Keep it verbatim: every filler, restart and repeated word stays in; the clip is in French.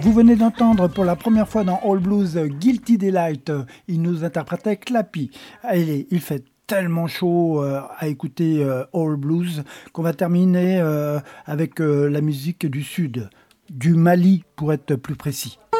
Vous venez d'entendre pour la première fois dans All Blues Guilty Delight. Il nous interprétait Clappy. Allez, il fait tellement chaud euh, à écouter euh, All Blues qu'on va terminer euh, avec euh, la musique du Sud, du Mali pour être plus précis.